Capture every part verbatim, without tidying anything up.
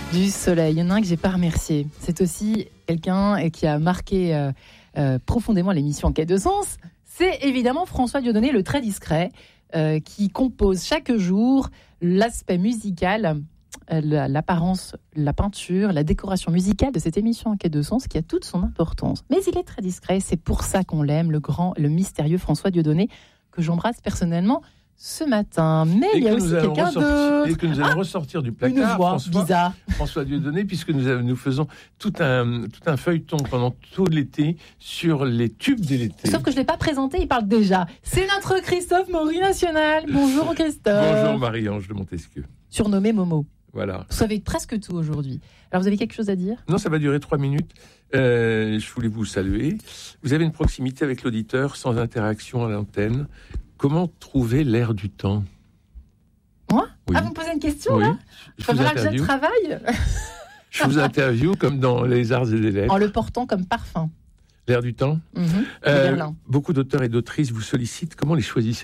du soleil. Il y en a un que j'ai pas remercié. C'est aussi quelqu'un qui a marqué euh, euh, profondément l'émission En quête de sens. C'est évidemment François Dieudonné, le très discret, euh, qui compose chaque jour l'aspect musical, euh, l'apparence, la peinture, la décoration musicale de cette émission En quête de sens, qui a toute son importance. Mais il est très discret, c'est pour ça qu'on l'aime, le grand, le mystérieux François Dieudonné, que j'embrasse personnellement ce matin. Mais et il y a aussi quelqu'un d'autre. Et que nous allons ah, ressortir du placard, une voix François, bizarre. François Dieudonné, puisque nous, nous faisons tout un, tout un feuilleton pendant tout l'été sur les tubes de l'été. Sauf que je ne l'ai pas présenté, il parle déjà. C'est notre Christophe Maury National. Bonjour Christophe. Bonjour Marie-Ange de Montesquieu. Surnommé Momo. Voilà. Vous savez presque tout aujourd'hui. Alors vous avez quelque chose à dire ? Non, ça va durer trois minutes. Euh, je voulais vous saluer. Vous avez une proximité avec l'auditeur sans interaction à l'antenne. Comment trouver l'air du temps ? Moi ? Oui. Ah, vous me posez une question, oui. là ? Je Ça vous va que je travaille. Je vous interviewe comme dans Les Arts et les Lettres. En le portant comme parfum. L'air du temps ? Mmh. euh, Beaucoup d'auteurs et d'autrices vous sollicitent. Comment les choisissez-vous ?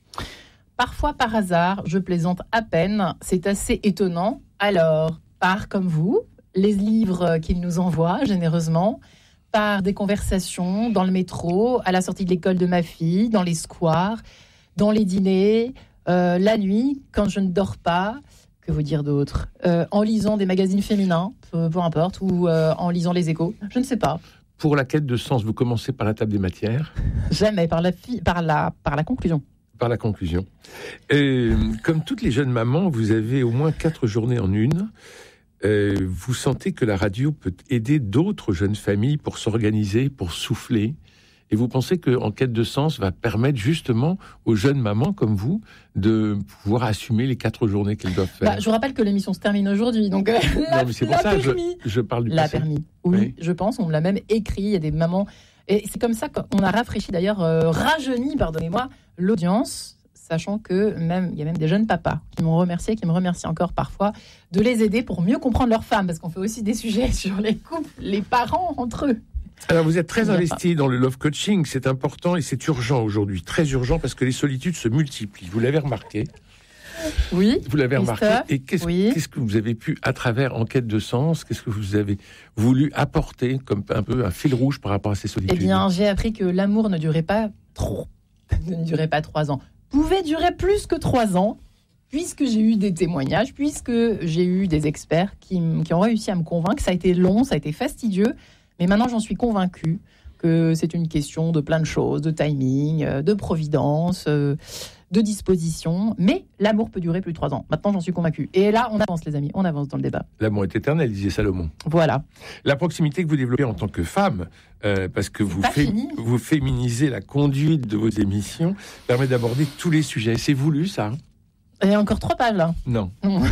Parfois par hasard, je plaisante à peine. C'est assez étonnant. Alors, par comme vous, les livres qu'ils nous envoient généreusement, par des conversations dans le métro, à la sortie de l'école de ma fille, dans les squares, dans les dîners, euh, la nuit, quand je ne dors pas, que vous dire d'autre, euh, en lisant des magazines féminins, peu, peu importe, ou euh, en lisant les Échos, je ne sais pas. Pour la quête de sens, vous commencez par la table des matières ? Jamais, par la, fi- par la, par la conclusion. Par la conclusion. Et, comme toutes les jeunes mamans, vous avez au moins quatre journées en une. Euh, vous sentez que la radio peut aider d'autres jeunes familles pour s'organiser, pour souffler. Et vous pensez qu'En quête de sens va permettre justement aux jeunes mamans comme vous de pouvoir assumer les quatre journées qu'elles doivent faire. Bah, je vous rappelle que l'émission se termine aujourd'hui, donc euh, non, mais c'est pour ça je, je parle du l'a passé. permis. Oui, oui, je pense. On l'a même écrit. Il y a des mamans. Et c'est comme ça qu'on a rafraîchi, d'ailleurs, euh, rajeuni, pardonnez-moi, l'audience. Sachant que même il y a même des jeunes papas qui m'ont remercié, qui me remercient encore parfois, de les aider pour mieux comprendre leurs femmes, parce qu'on fait aussi des sujets sur les couples, les parents entre eux. Alors vous êtes très investi dans le love coaching, c'est important et c'est urgent aujourd'hui, très urgent, parce que les solitudes se multiplient. Vous l'avez remarqué ? Oui. Vous l'avez remarqué. Et qu'est-ce, oui. qu'est-ce que vous avez pu, à travers En quête de sens, qu'est-ce que vous avez voulu apporter comme un peu un fil rouge par rapport à ces solitudes ? Eh bien, j'ai appris que l'amour ne durait pas trop, ne durait pas trois ans. Pouvait durer plus que trois ans, puisque j'ai eu des témoignages, puisque j'ai eu des experts qui, qui ont réussi à me convaincre. Ça a été long, ça a été fastidieux, mais maintenant j'en suis convaincue que c'est une question de plein de choses, de timing, de providence, de disposition, mais l'amour peut durer plus de trois ans. Maintenant j'en suis convaincue. Et là, on avance les amis, on avance dans le débat. L'amour est éternel, disait Salomon. Voilà. La proximité que vous développez en tant que femme, euh, parce que vous, fé- vous féminisez la conduite de vos émissions, permet d'aborder tous les sujets. C'est voulu, ça ? Il y a encore trois pages, là. Non.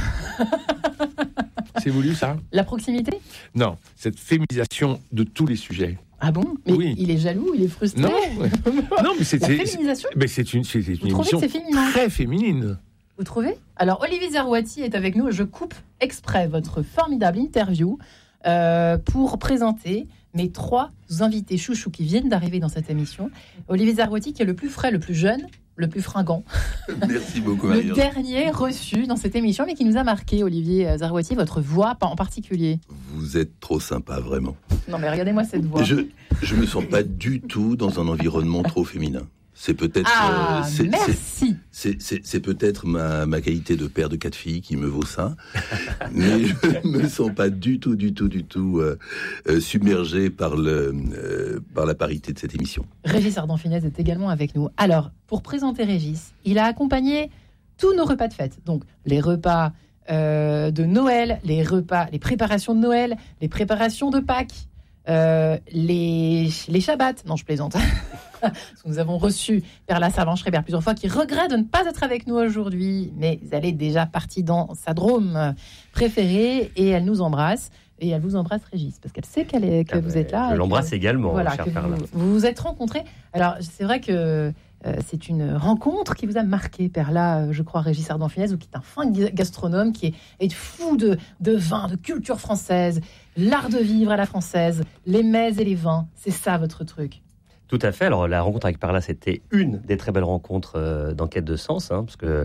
C'est voulu, ça ? La proximité ? Non, cette féminisation de tous les sujets. Ah bon ? Mais oui. Il est jaloux, il est frustré. Non, non mais c'est, la c'est, féminisation c'est, mais c'est une, c'est une Vous émission trouvez que c'est féminin ? Très féminine. Vous trouvez ? Alors, Olivier Zarouati est avec nous. Je coupe exprès votre formidable interview euh, pour présenter mes trois invités chouchous qui viennent d'arriver dans cette émission. Olivier Zarouati, qui est le plus frais, le plus jeune, le plus fringant. Merci beaucoup, Le Marie-Ange. dernier reçu dans cette émission, mais qui nous a marqué, Olivier Zarouati, votre voix en particulier. Vous êtes trop sympa, vraiment. Non, mais regardez-moi cette voix. Je je me sens pas du tout dans un environnement trop féminin. C'est peut-être Ah, euh, c'est, merci. C'est, c'est, c'est peut-être ma, ma qualité de père de quatre filles qui me vaut ça, mais je me sens pas du tout, du tout, du tout euh, euh, submergé par le euh, par la parité de cette émission. Régis Ardant-Finesse est également avec nous. Alors, pour présenter Régis, il a accompagné tous nos repas de fête. Donc, les repas euh, de Noël, les repas, les préparations de Noël, les préparations de Pâques, euh, les, les Shabbats. Non, je plaisante. Parce que nous avons reçu Perla Servan-Schreiber plusieurs fois, qui regrette de ne pas être avec nous aujourd'hui, mais elle est déjà partie dans sa Drôme préférée et elle nous embrasse. Et elle vous embrasse, Régis, parce qu'elle sait qu'elle est, que ah vous ben, êtes là. Je l'embrasse que, également, voilà, chère que Perla. vous, vous vous êtes rencontrés. Alors, c'est vrai que euh, c'est une rencontre qui vous a marqué, Perla, euh, je crois, Régis Ardant-Finesse, qui est un fin gastronome, qui est, est fou de, de vin, de culture française, l'art de vivre à la française, les mets et les vins. C'est ça, votre truc. Tout à fait. Alors, la rencontre avec Perla, c'était une des très belles rencontres euh, d'En quête de sens, hein, parce que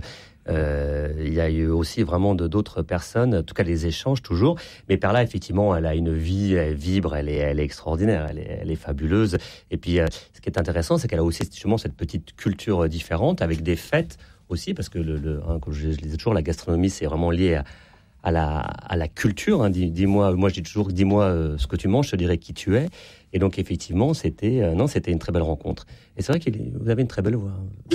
Euh, il y a eu aussi vraiment de, d'autres personnes, en tout cas les échanges toujours. Mais Perla, effectivement, elle a une vie, elle vibre, elle est, elle est extraordinaire, elle est, elle est fabuleuse. Et puis, euh, ce qui est intéressant, c'est qu'elle a aussi justement cette petite culture différente avec des fêtes aussi, parce que le, le hein, comme je, je disais toujours, la gastronomie, c'est vraiment lié à, à, la, à la culture. Hein. Dis, dis-moi, moi je dis toujours, dis-moi euh, ce que tu manges, je te dirai qui tu es. Et donc effectivement, c'était euh, non, c'était une très belle rencontre. Et c'est vrai que vous avez une très belle voix.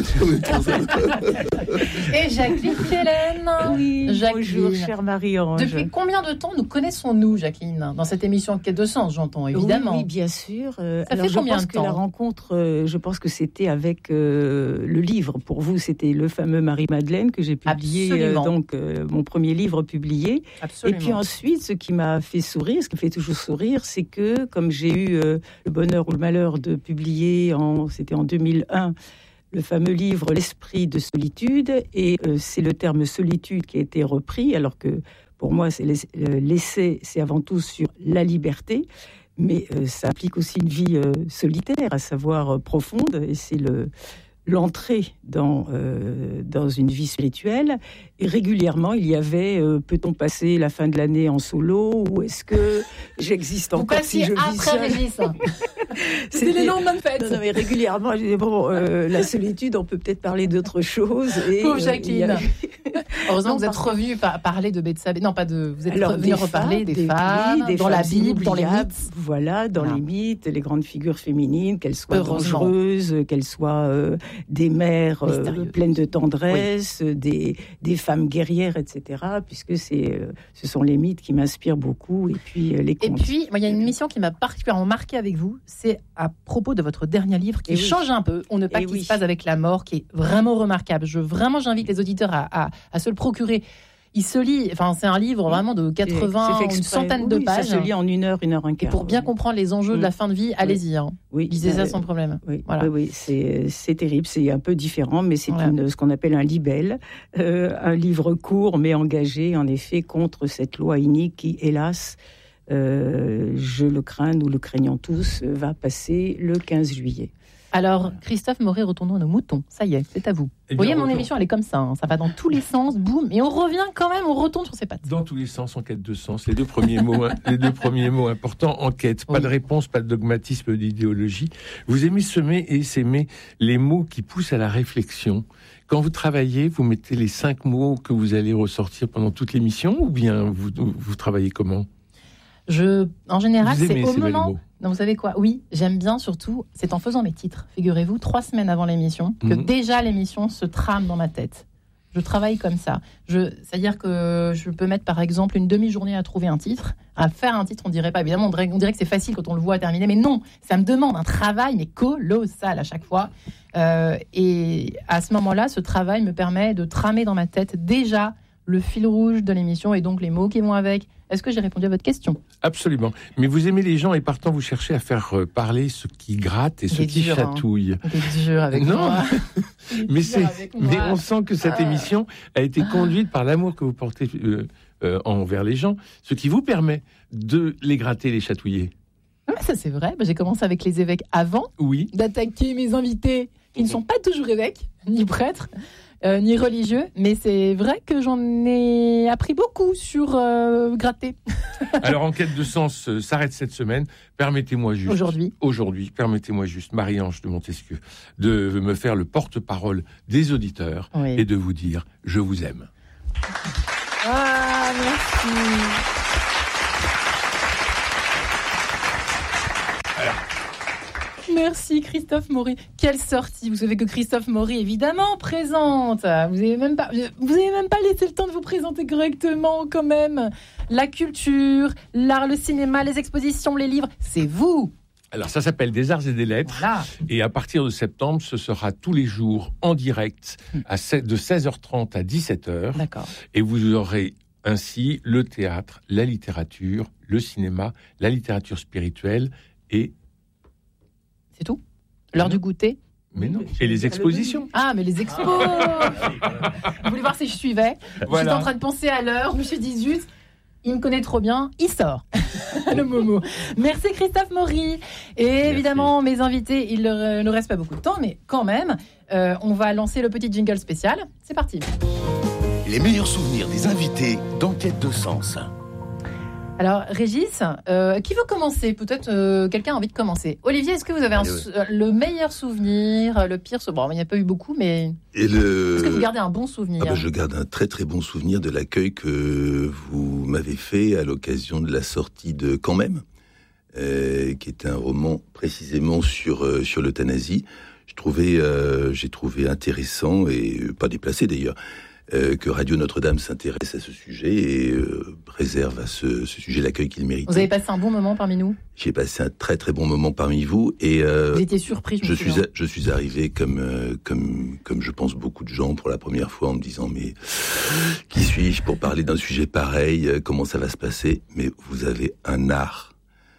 Et Jacqueline Kellen. Oui, Jacqueline. Bonjour, chère Marie-Ange. Depuis combien de temps nous connaissons-nous, Jacqueline, dans cette émission Quête de sens, j'entends évidemment. Oui, oui, bien sûr. Euh, Ça alors, fait je combien pense de que temps la rencontre, euh, je pense que c'était avec euh, le livre. Pour vous, c'était le fameux Marie-Madeleine que j'ai publié, euh, donc euh, mon premier livre publié. Absolument. Et puis ensuite, ce qui m'a fait sourire, ce qui me fait toujours sourire, c'est que comme j'ai eu euh, le bonheur ou le malheur de publier, en, c'était en deux mille un, le fameux livre L'esprit de solitude, et euh, c'est le terme solitude qui a été repris, alors que pour moi, c'est l'essai, c'est avant tout sur la liberté, mais euh, ça implique aussi une vie euh, solitaire, à savoir euh, profonde, et c'est le l'entrée dans, euh, dans une vie spirituelle. Et régulièrement, il y avait euh, peut-on passer la fin de l'année en solo, ou est-ce que j'existe encore Vous si je vis après seule. Régis. C'était les lendemains de fête. Non, non, mais régulièrement, je disais, bon, euh, la solitude, on peut peut-être parler d'autre chose. Et, Pauvre euh, Jacqueline. il y a- Heureusement Non, que vous êtes parce que- revenue par- parler de Bethsabée. Non, pas de. Vous êtes Alors, revenue des reparler femmes, des, des- femmes, oui, des dans la femmes Bible, dans les inoubliables. mythes. Voilà, dans Voilà. les mythes, les grandes figures féminines, qu'elles soient Heureusement. dangereuses, qu'elles soient euh, des mères euh, Mystérieuses. pleines de tendresse, des, des femmes guerrières, et cetera. Puisque c'est, euh, ce sont les mythes qui m'inspirent beaucoup, et puis euh, les Et contes. puis, moi, il y a une mission qui m'a particulièrement marquée avec vous. C'est à propos de votre dernier livre qui Eh oui. change un peu. On ne pas Eh qui oui. se passe avec la mort, qui est vraiment remarquable. Je vraiment, j'invite les auditeurs à, à, à se le procurer. Il se lit. Enfin, c'est un livre vraiment de quatre-vingts, C'est fait une exprès. centaine Oui, de oui, pages. Ça se lit en une heure, une heure, un Et quart. pour bien comprendre les enjeux de Mm. la fin de vie, allez-y. Hein. Oui, Lisez ça euh, sans problème. Oui, Voilà. oui, oui, c'est, c'est terrible, c'est un peu différent, mais c'est Voilà. une, ce qu'on appelle un libelle, euh, un livre court mais engagé, en effet, contre cette loi inique qui, hélas, euh, je le crains, nous le craignons tous, va passer le quinze juillet. Alors, Christophe Maury, retournons à nos moutons. Ça y est, c'est à vous. Eh Vous bien, voyez, mon retourne. émission, elle est comme ça. hein. Ça va dans tous les sens, boum. Et on revient quand même, on retourne sur ses pattes. Dans tous les sens, en quête de sens. Les deux premiers mots, hein, les deux premiers mots importants, enquête. Pas Oui. de réponse, pas de dogmatisme, d'idéologie. Vous aimez semer et s'aimer les mots qui poussent à la réflexion. Quand vous travaillez, vous mettez les cinq mots que vous allez ressortir pendant toute l'émission, ou bien vous, vous travaillez comment? Je, en général, Vous c'est aimez au ces belles moment. mots. Non, vous savez quoi? Oui, j'aime bien surtout. C'est en faisant mes titres. Figurez-vous, trois semaines avant l'émission, que Mhm. déjà l'émission se trame dans ma tête. Je travaille comme ça. Je, c'est-à-dire que je peux mettre par exemple une demi-journée à trouver un titre, à faire un titre. On dirait pas, évidemment, on dirait, on dirait que c'est facile quand on le voit terminer, mais non, ça me demande un travail mais colossal à chaque fois. Euh, et à ce moment-là, ce travail me permet de tramer dans ma tête déjà le fil rouge de l'émission et donc les mots qui vont avec. Est-ce que j'ai répondu à votre question? Absolument. Mais vous aimez les gens et partant, vous cherchez à faire euh, parler ce qui gratte et ce Il est qui dur, hein. chatouille. C'est dur avec Non. moi. Mais, dur c'est, avec moi. mais on sent que cette Ah. émission a été conduite par l'amour que vous portez euh, euh, envers les gens, ce qui vous permet de les gratter, les chatouiller. Ah, ça c'est vrai. Bah, j'ai commencé avec les évêques avant Oui. d'attaquer mes invités qui ne sont pas toujours évêques, ni prêtres, euh, ni religieux. Mais c'est vrai que j'en ai appris beaucoup sur euh, gratter Alors, Enquête de sens euh, s'arrête cette semaine. Permettez-moi juste... aujourd'hui. Aujourd'hui, permettez-moi juste, Marie-Ange de Montesquieu, de me faire le porte-parole des auditeurs Oui. et de vous dire « Je vous aime ». Ah, merci. Merci Christophe Maury. Quelle sortie. Vous savez que Christophe Maury, évidemment, présente. Vous n'avez même pas, vous avez même pas laissé le temps de vous présenter correctement, quand même. La culture, l'art, le cinéma, les expositions, les livres, c'est vous. Alors, ça s'appelle Des Arts et des Lettres. Voilà. Et à partir de septembre, ce sera tous les jours en direct à sept de seize heures trente à dix-sept heures. D'accord. Et vous aurez ainsi le théâtre, la littérature, le cinéma, la littérature spirituelle et... C'est tout. L'heure du goûter. Mais non. Et les expositions. Ah, mais les expos. Vous voulez voir si je suivais? Voilà. J'étais en train de penser à l'heure. Je me suis dit, zut, il me connaît trop bien. Il sort. Le Momo. Merci Christophe Maury. Et évidemment, mes invités, il ne reste pas beaucoup de temps, mais quand même, euh, on va lancer le petit jingle spécial. C'est parti. Les meilleurs souvenirs des invités d'Enquête de Sens. Alors, Régis, euh, qui veut commencer ? Peut-être euh, quelqu'un a envie de commencer. Olivier, est-ce que vous avez un, oui. le meilleur souvenir, le pire souvenir ? Bon, il n'y a pas eu beaucoup, mais Et le... est-ce que vous gardez un bon souvenir ? ah bah, je garde un très très bon souvenir de l'accueil que vous m'avez fait à l'occasion de la sortie de Quand même, euh, qui est un roman précisément sur, euh, sur l'euthanasie. Je trouvais, euh, j'ai trouvé intéressant, et pas déplacé d'ailleurs, Euh, que Radio Notre-Dame s'intéresse à ce sujet et euh, réserve à ce, ce sujet l'accueil qu'il mérite. Vous avez passé un bon moment parmi nous ? J'ai passé un très très bon moment parmi vous et euh, vous étiez surpris. Je, je me suis souviens. a, je suis arrivé comme euh, comme comme je pense beaucoup de gens pour la première fois en me disant mais qui suis-je pour parler d'un sujet pareil, euh, comment ça va se passer ? Mais vous avez un art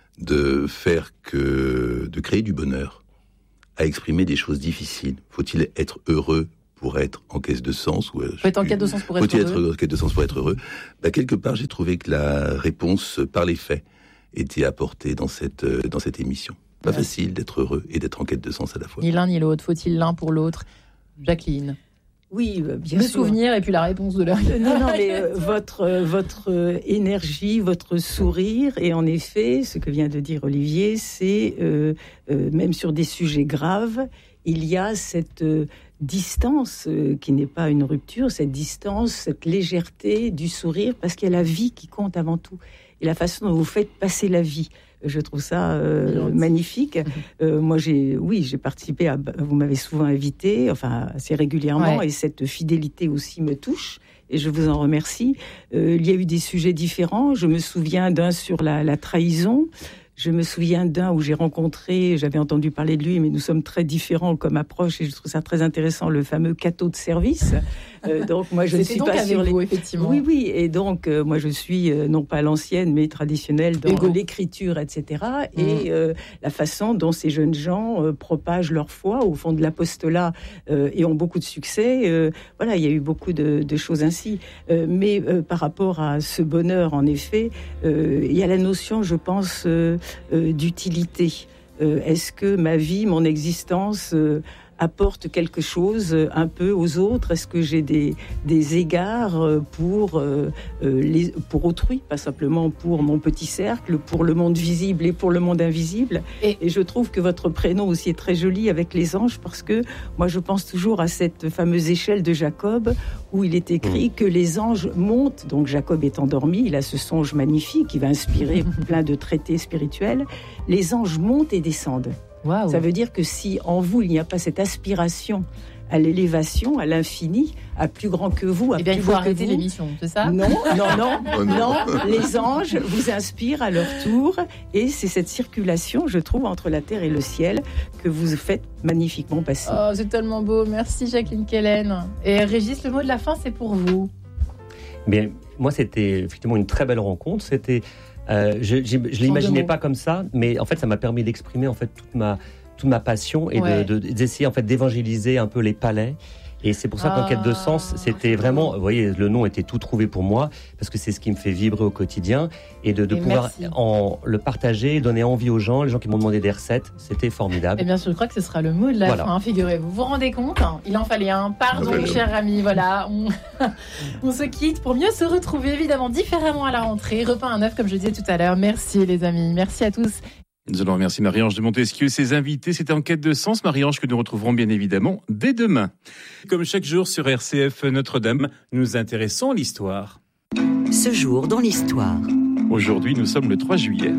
de faire que de créer du bonheur, à exprimer des choses difficiles. Faut-il être heureux pour être en quête de sens, ou faut être en quête de sens pour être faut-il heureux. être en quête de sens pour être heureux. Bah, quelque part, j'ai trouvé que la réponse par les faits était apportée dans cette dans cette émission. Pas ouais. facile d'être heureux et d'être en quête de sens à la fois. Ni l'un ni l'autre. Faut-il l'un pour l'autre ? Jacqueline. Oui, bien le sûr. souvenir et puis la réponse de leur. Non, non, mais euh, votre euh, votre euh, énergie, votre sourire, et en effet, ce que vient de dire Olivier, c'est euh, euh, même sur des sujets graves, il y a cette euh, distance euh, qui n'est pas une rupture, cette distance, cette légèreté du sourire, parce qu'il y a la vie qui compte avant tout, et la façon dont vous faites passer la vie. Je trouve ça euh, magnifique. Euh, moi, j'ai, oui, j'ai participé à. Vous m'avez souvent invité, enfin assez régulièrement, ouais. Et cette fidélité aussi me touche. Et je vous en remercie. Euh, il y a eu des sujets différents. Je me souviens d'un sur la, la trahison. Je me souviens d'un où j'ai rencontré, j'avais entendu parler de lui, mais nous sommes très différents comme approche, et je trouve ça très intéressant, le fameux cateau de service. Euh, donc moi je ne suis donc pas sur les. Vous, effectivement. Oui, oui, et donc euh, moi je suis euh, non pas l'ancienne, mais traditionnelle dans Ego. l'écriture, et cetera. Mmh. Et euh, la façon dont ces jeunes gens euh, propagent leur foi au fond de l'apostolat euh, et ont beaucoup de succès. Euh, voilà, il y a eu beaucoup de, de choses ainsi. Euh, mais euh, par rapport à ce bonheur, en effet, euh, il y a la notion, je pense. Euh, Euh, d'utilité. Euh, est-ce que ma vie, mon existence euh, apporte quelque chose euh, un peu aux autres ? Est-ce que j'ai des, des égards euh, pour, euh, euh, les, pour autrui, pas simplement pour mon petit cercle, pour le monde visible et pour le monde invisible ? Et, et je trouve que votre prénom aussi est très joli avec les anges, parce que moi je pense toujours à cette fameuse échelle de Jacob où il est écrit que les anges montent. Donc Jacob est endormi, il a ce songe magnifique qui va inspirer plein de traités spirituels. Les anges montent et descendent. Wow. Ça veut dire que si en vous il n'y a pas cette aspiration à l'élévation, à l'infini, à plus grand que vous, à eh bien, plus il faut beau arrêter que vous. l'émission, c'est ça ? Non, non, non, oh non. non. Les anges vous inspirent à leur tour, et c'est cette circulation, je trouve, entre la terre et le ciel que vous faites magnifiquement passer. Oh, c'est tellement beau. Merci Jacqueline Kellen. Et Régis, le mot de la fin, c'est pour vous. Mais moi, c'était effectivement une très belle rencontre. C'était Euh, je ne l'imaginais pas comme ça, mais en fait, ça m'a permis d'exprimer en fait toute ma toute ma passion et ouais. de, de, d'essayer en fait d'évangéliser un peu les palais. Et c'est pour ça qu'en ah, quête de sens, c'était vraiment, vous voyez, le nom était tout trouvé pour moi, parce que c'est ce qui me fait vibrer au quotidien, et de, de et pouvoir en, le partager, donner envie aux gens, les gens qui m'ont demandé des recettes, c'était formidable. Et bien sûr, je crois que ce sera le mot de la voilà. fin, figurez-vous. Vous vous rendez compte, hein, il en fallait un. Pardon, ah, cher ami, voilà, on, on se quitte pour mieux se retrouver, évidemment, différemment à la rentrée. Repas à neuf, comme je disais tout à l'heure. Merci les amis, merci à tous. Nous allons remercier Marie-Ange de Montesquieu et ses invités. C'était En quête de sens, Marie-Ange, que nous retrouverons bien évidemment dès demain. Comme chaque jour sur R C F Notre-Dame, nous nous intéressons à l'histoire. Ce jour dans l'histoire. Aujourd'hui, nous sommes le trois juillet.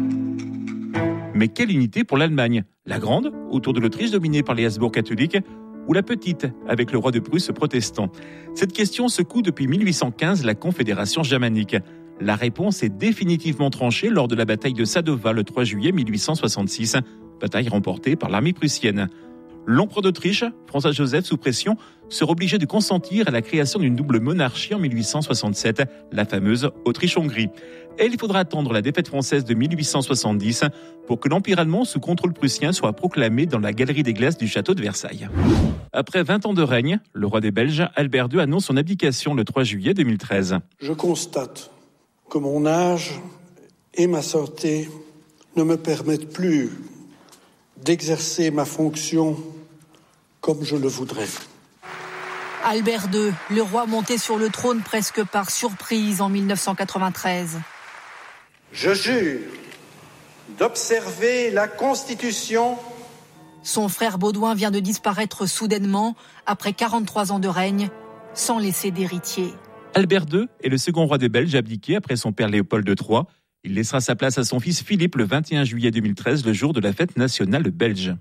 Mais quelle unité pour l'Allemagne ? La grande, autour de l'Autriche dominée par les Habsbourg catholiques, ou la petite, avec le roi de Prusse protestant ? Cette question secoue depuis mille huit cent quinze la Confédération germanique. La réponse est définitivement tranchée lors de la bataille de Sadowa le trois juillet mille huit cent soixante-six, bataille remportée par l'armée prussienne. L'empereur d'Autriche, François-Joseph, sous pression, sera obligé de consentir à la création d'une double monarchie en mille huit cent soixante-sept, la fameuse Autriche-Hongrie. Et il faudra attendre la défaite française de mille huit cent soixante-dix pour que l'Empire allemand sous contrôle prussien soit proclamé dans la galerie des glaces du château de Versailles. Après vingt ans de règne, le roi des Belges, Albert deux, annonce son abdication le trois juillet deux mille treize. Je constate que mon âge et ma santé ne me permettent plus d'exercer ma fonction comme je le voudrais. Albert deux, le roi monté sur le trône presque par surprise en mille neuf cent quatre-vingt-treize. Je jure d'observer la Constitution. Son frère Baudouin vient de disparaître soudainement après quarante-trois ans de règne, sans laisser d'héritier. Albert deux est le second roi des Belges abdiqué après son père Léopold de Troyes. Il laissera sa place à son fils Philippe le vingt et un juillet deux mille treize, le jour de la fête nationale belge.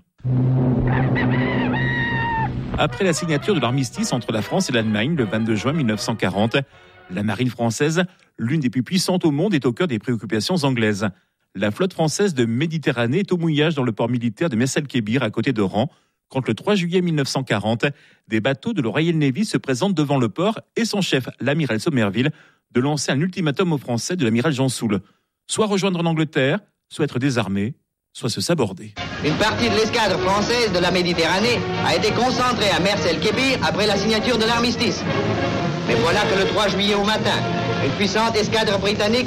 Après la signature de l'armistice entre la France et l'Allemagne le vingt-deux juin mille neuf cent quarante, la marine française, l'une des plus puissantes au monde, est au cœur des préoccupations anglaises. La flotte française de Méditerranée est au mouillage dans le port militaire de Mers-el-Kébir à côté d'Oran, quand le trois juillet mille neuf cent quarante, des bateaux de la Royal Navy se présentent devant le port et son chef, l'amiral Sommerville, de lancer un ultimatum aux Français de l'amiral Jean Soult. Soit rejoindre l'Angleterre, soit être désarmés, soit se saborder. Une partie de l'escadre française de la Méditerranée a été concentrée à Mers-el-Kébir après la signature de l'armistice. Mais voilà que le trois juillet au matin, une puissante escadre britannique